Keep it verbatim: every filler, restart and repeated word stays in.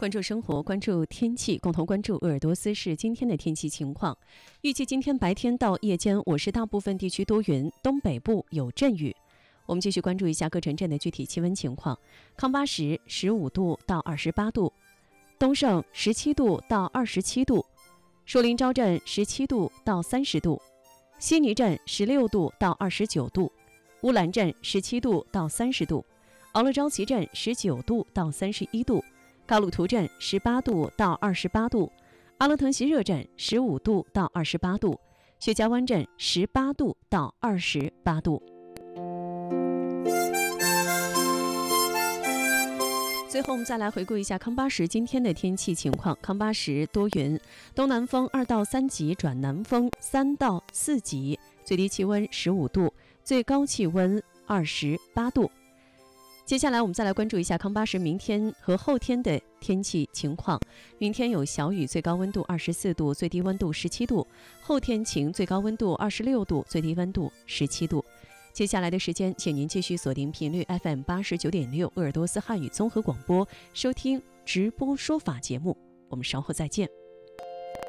关注生活，关注天气，共同关注鄂尔多斯市今天的天气情况。预计今天白天到夜间，我市大部分地区多云，东北部有阵雨。我们继续关注一下各城镇的具体气温情况。康巴什十五度到二十八度，东胜十七度到二十七度，树林昭镇十七度到三十度，悉尼镇十六度到二十九度，乌兰镇十七度到三十度，敖勒昭旗镇十九度到三十一度，嘎鲁图镇十八度到二十八度，阿勒腾锡热镇十五度到二十八度，雪茄湾镇十八度到二十八度。最后我们再来回顾一下康巴什今天的天气情况。康巴什多云，东南风二到三级转南风三到四级，最低气温十五度，最高气温二十八度。接下来我们再来关注一下康巴什明天和后天的天气情况。明天有小雨，最高温度二十四度，最低温度十七度；后天晴，最高温度二十六度，最低温度十七度。接下来的时间，请您继续锁定频率 F M 八十九点六鄂尔多斯汉语综合广播，收听直播说法节目。我们稍后再见。